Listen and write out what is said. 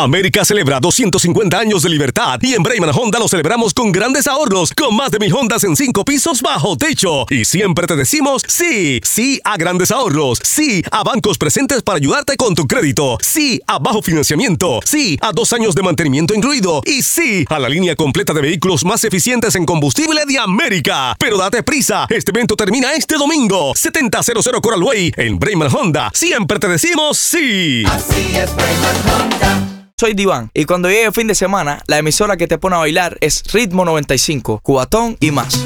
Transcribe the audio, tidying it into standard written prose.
América celebra 250 años de libertad y en Brayman Honda lo celebramos con grandes ahorros, con más de 1000 Hondas en 5 pisos bajo techo. Y siempre te decimos sí, sí a grandes ahorros, sí a bancos presentes para ayudarte con tu crédito, sí a bajo financiamiento, sí a 2 años de mantenimiento incluido y sí a la línea completa de vehículos más eficientes en combustible de América. Pero date prisa, este evento termina este domingo. 7000 Coral Way en Brayman Honda. Siempre te decimos sí. Así es Brayman Honda. Soy Diván y cuando llegue el fin de semana, la emisora que te pone a bailar es Ritmo 95, Cubatón y más.